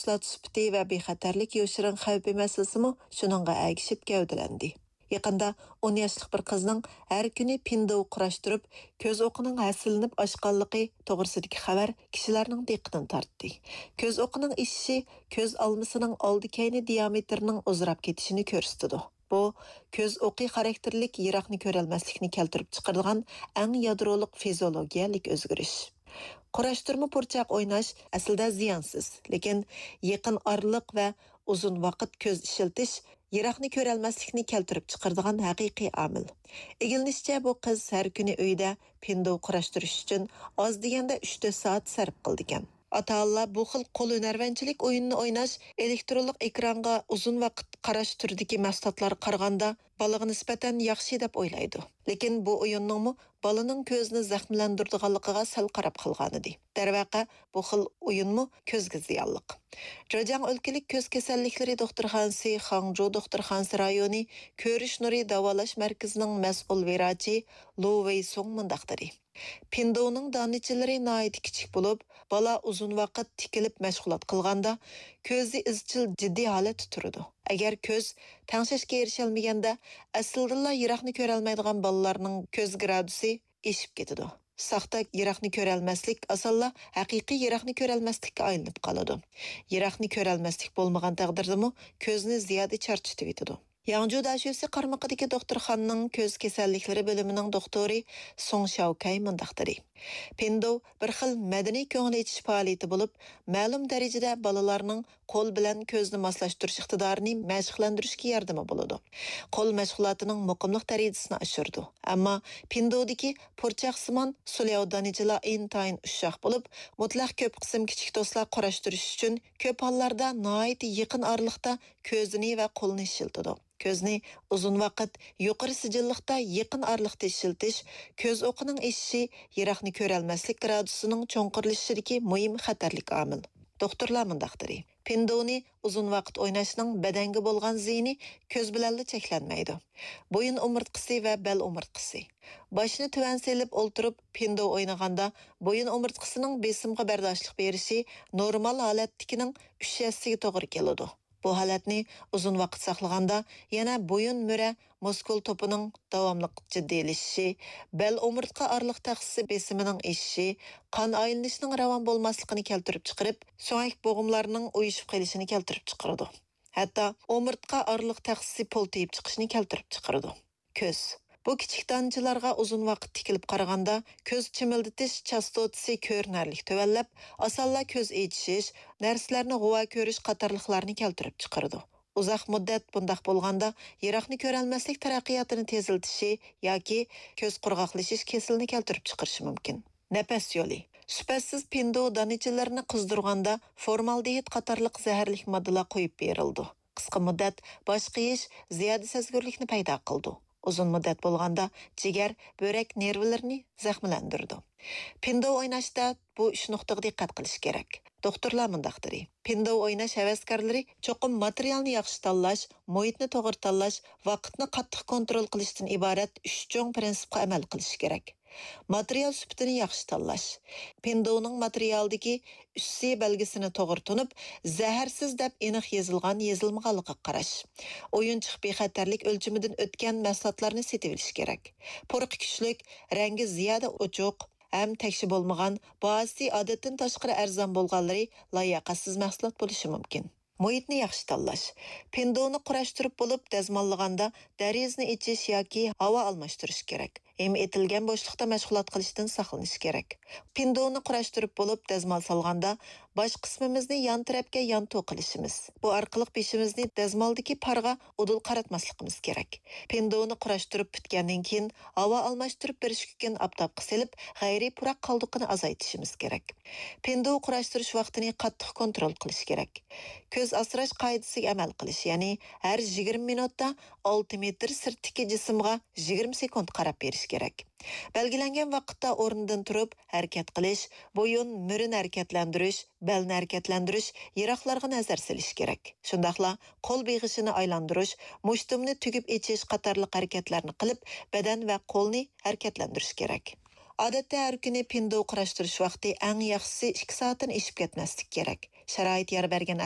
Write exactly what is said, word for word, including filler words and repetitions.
mahsulot sifati va bexatarlik yoshirin xavfi masalasimi shuningga agishib gavdalandi. Yaqında o'n yoshlik bir qizning har kuni pindov qurashtirib, ko'z o'qining hasilinib oshqanligi to'g'risidagi xabar kishilarning diqqatini tortdi. Ko'z o'qining ishishi ko'z olmasining oldi-keyni diametrining uzrab ketishini ko'rsatdi. Bu ko'z o'qi xarakterlik yiroqni ko'rolmaslikni keltirib chiqargan eng yadroliq fiziologiyalik o'zgarish. Qurashtirma purchaq o'ynash aslida ziyonsiz, lekin yaqin oraliq va uzun vaqt ko'z ishiltish yiroqni ko'rolmaslikni keltirib chiqaradigan haqiqiy omil. Egilinishcha bu qiz har kuni uyda pindov qurashtirish uchun oz deganda uch to'rt soat sarf qildi ekan. Ata-Allah bu xil qo'l hunarvanchilik o'yinini o'ynash elektronlik ekranga uzun vaqt qarash turidagi mahsulotlar qaraganda balaga nisbatan yaxshi deb o'ylaydi. Lekin bu o'yinning balaning ko'zini zaxmlantiradiganligiga sal qarab qilgan edi. Darvaqa bu xil o'yinmi ko'zga ziyonliq. Zhejiang o'lkalik ko'z kasalliklari doktorxonasi Hangzhou doktorxonasi rayoni ko'rish nuri davolash markazining mas'ul virachi Lu Weisong mundaqdiri. Pindovning donachilari nihoyat kichik bo'lib, bola uzun vaqt tikilib mashg'ulot qilganda ko'zi izchil jiddiy holatda turadi. Agar ko'z tangshashga erisha olmaganda, aslida yiroqni ko'ra olmaydigan bolalarning ko'z gradusi eshib ketadi. Saxta yiroqni ko'ra olmaslik asalla haqiqiy yiroqni ko'ra olmaslikka aylanib qoladi. Yiroqni ko'ra olmaslik bo'lmagan taqdirdami ko'zni ziyoda charchatib etadi. Yangzhou dashyosi qarmaqidagi doktorxonaning ko'z kasalliklari bo'limining doktori Song Xiaokay mundaqdiri. Pindov bir xil madaniy ko'ngil etish faoliyati bo'lib, ma'lum darajada bolalarning qo'l bilan ko'zni moslashtirish iqtidorini mashqlantirishga yordam bo'ladi. Qo'l mashg'ulotining muqimlik darajasini oshirdi. Ammo pindovdagi purchaqsimon sulyav donichilar intayin ushoq bo'lib, mutlaq ko'p qism kichik do'stlar qarashtirish uchun ko'p hollarda nihoyat yaqin oraliqda ko'zini va qo'lni ishiltadi. Ko'zni uzun vaqt yuqori sijilliqda yaqin oraliqda ishiltish ko'z o'qining eshishi yiroqni ko'ra olmaslik gradusining cho'nqirilishidagi muhim xatarlik omil. Doktorlar mundaqdiri. Pindovni uzun vaqt o'ynashning badanga bo'lgan ziyni ko'z bilan cheklanmaydi. Bo'yin umurtqisi va bel umurtqisi. Boshni tuvan selib o'ltirib pindov o'ynaganda bo'yin umurtqisining besimga bardoshlik berishi normal holatdagining uch yassiga to'g'ri keladi. Bu holatni uzun vaqt saqlaganda yana bo'yin mura muskul to'pining davomli jiddiylashishi, bel umurtqa oraliq taqsisi besimining eshishi, qon aylanishining ravon bo'lmasligini keltirib chiqarib, so'ngak bo'g'imlarning uyushib qolishini keltirib chiqaradi. Hatto umurtqa oraliq taqsisi poltayib chiqishini keltirib chiqaradi. Ko'z bu kichik donchalarga uzun vaqt tikilib qaraganda ko'z chimilditish chastotasi ko'rinarli tuvallab, osonla ko'z echishish, narsalarni g'uva ko'rish qatorliqlarni keltirib chiqaradi. Uzoq muddat bundaq bo'lganda yiroqni ko'ra olmaslik taraqqiyotini teziltishi yoki ko'z qurg'oqlashish kasalini keltirib chiqarishi mumkin. Nafas yo'li. Shubhasiz pindov donichilarini qizdirganda formaldehid qatorliq zaharli moddalar qo'yib berildi. Qisqa muddat bosh qiyish ziyoda sezgirlikni paydo qildi. Uzun muddat bo'lganda jigar, böbrek nervlarini zaxmlandirdi. Pindov o'ynashda bu uch nuqtaga diqqat qilish kerak. Doktorlar mundaqdiri. Pindov o'ynash havaskorlari cho'qim materialni yaxshi tanlash, muhitni to'g'ri tanlash, vaqtni qattiq kontrol qilishdan iborat uch cho'ng prinsipga amal qilish kerak. Material sifatini yaxshi tanlash. Pindovning materialdagi usti belgisini to'g'ri tunib, zaharsiz deb aniq yozilgan yozilmaganligiga qarash. O'yinchiq bexatarlik o'lchamidan o'tgan mahsulotlarni setib olish kerak. Purqi kuchlik, rangi ziyoda ochiq, ham tekshi bo'lmagan, bahasi odatdan tashqari arzon bo'lganlari layoqatsiz mahsulot bo'lishi mumkin. Muhitni yaxshi tanlash. Pindovni qurashtirib bo'lib dazmollaganda darizni ichish yoki havo almashtirish kerak. Hem etilgan bo'shliqda mashg'ulot qilishdan saqlanish kerak. Pindovni qurashtirib bo'lib dazmol solganda bosh qismimizni yon tarafga yon to'qilishimiz. Bu orqali beshimizni dazmoldagi parga udul qaratmasligimiz kerak. Pindovni qurashtirib bitgandan keyin havo almashtirib berish uchun aptopga selib, g'ayriy puraq qoldiqini azaytishimiz kerak. Pindov qurashtirish vaqtini qattiq kontrol qilish kerak. Ko'z asrash qoidasiga amal qilish, ya'ni har yigirma minutda olti metr sirtdagi jismga yigirma sekund qarab berish kerak. Belgilangan vaqtda o'rnidan turib harakat qilish, bo'yin murin harakatlantirish, belni harakatlantirish, yiroqlarga nazar silish kerak. Shundaqla qo'l beg'ishini aylantirish, mushtumni tugib echish qatorli harakatlarni qilib, badan va qo'lni harakatlantirish kerak. Odatda har kuni pindov qurashtirish vaqti eng yaxshisi ikki soatdan eshib ketmaslik kerak. Sharoit yer bergan